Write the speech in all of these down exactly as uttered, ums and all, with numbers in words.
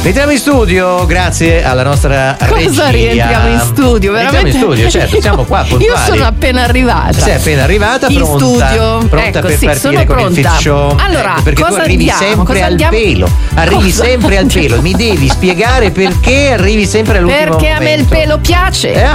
Rientriamo in studio, grazie alla nostra Cosa regia. Cosa rientriamo in studio? Veramente? Rientriamo in studio, certo, siamo qua puntuali. Io sono appena arrivata. Sei appena arrivata, in pronta, studio. pronta ecco, per sì, partire sono con pronta. il Fit Show. Allora, ecco, perché cosa tu arrivi andiamo? sempre Cosa al andiamo? pelo. Arrivi Cosa sempre al pelo. Mi devi spiegare perché arrivi sempre all'ultimo Perché momento. a me il pelo piace. Eh?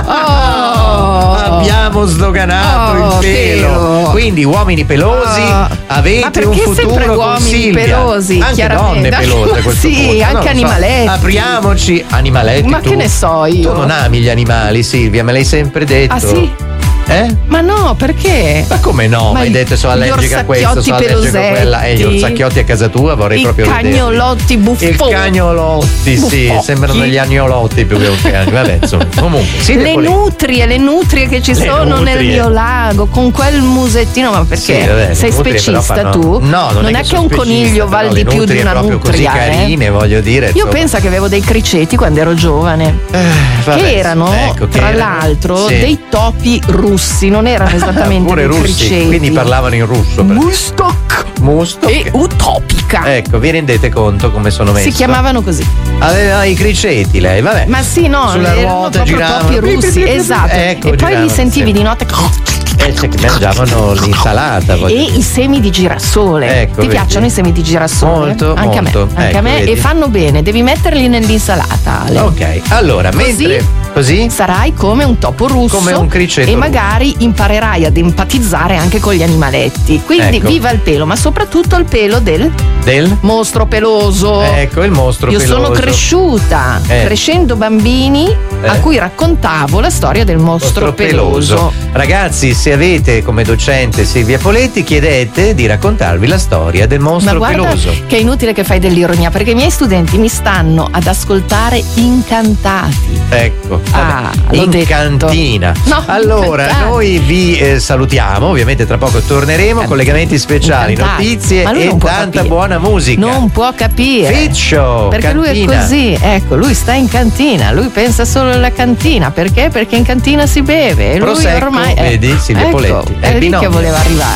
Oh. Abbiamo sdoganato Oh, il pelo. pelo. Quindi uomini pelosi, Oh. avete Ma perché un futuro sempre con uomini Silvia. pelosi, Anche chiaramente. donne pelose a questo Sì, punto. anche Non lo so. animaletti. Apriamoci animaletti. Ma tu. che ne so io? Tu non ami gli animali, Silvia, me l'hai sempre detto. Ah sì? Eh? Ma no, perché? Ma come no? Ma Mi hai detto sono gli allergica a questo, sono allergica a quella. E gli orsacchiotti a casa tua vorrei I proprio vedere. cagnolotti buffoni. Il cagnolotti, sì, Buffocchi. sembrano degli agnolotti più che un cagno. Vabbè, insomma, comunque. Sì, Le nutrie, le nutrie che ci Le sono nutrie. nel mio lago, con quel musettino, ma perché? Sì, vabbè, Sei le nutrie però specista fanno- tu? No, non, non è è che che sono un specista, coniglio però val le di più di nutrie una proprio così nutria. eh? carine, voglio dire. Io insomma. penso che avevo dei criceti quando ero giovane, Eh, vabbè, che erano, ecco, che tra erano, l'altro, sì. dei topi russi, non erano esattamente Pure dei russi, criceti. quindi parlavano in russo. per- Mustok Mustok. e Utopica. Ecco, vi rendete conto come sono messi? Si chiamavano così. Aveva i criceti lei, vabbè. Ma sì, no, Sulla erano ruota proprio giravano. topi russi, esatto. Ecco, e poi giravano, li sentivi sì. di notte. Eh, cioè, che mangiavano l'insalata. voglio E dire. i semi di girasole. Ecco, Ti vedi? piacciono i semi di girasole? Molto, anche molto. a me, anche Ecco, a me vedi? e fanno bene, devi metterli nell'insalata. Ale. Ok, allora, Così mentre così sarai come un topo russo Come un criceto e russo. magari imparerai ad empatizzare anche con gli animaletti. Quindi Ecco. viva il pelo, ma soprattutto il pelo del del mostro peloso. Ecco il mostro Io peloso. sono cresciuta Eh. crescendo bambini a Eh. cui raccontavo la storia del mostro, Mostro peloso. Ragazzi, se avete come docente Silvia Poletti, chiedete di raccontarvi la storia del Ma mostro guarda peloso. che è inutile che fai dell'ironia, perché i miei studenti mi stanno ad ascoltare incantati. Ecco, Ah, vabbè, l'ho in detto. cantina. No, allora, incantati. noi vi eh, salutiamo, ovviamente tra poco torneremo, collegamenti speciali, Incantati. notizie Ma lui e non può tanta capire. buona musica. Non può capire. Fit Show, Perché lui cantina. è così, ecco, lui sta in cantina, lui pensa solo alla cantina. Perché? Perché in cantina si beve. E lui Prosecco, ormai. eh, vedi, Silvia ecco, Poletti. È È il lì binomio. che voleva arrivare.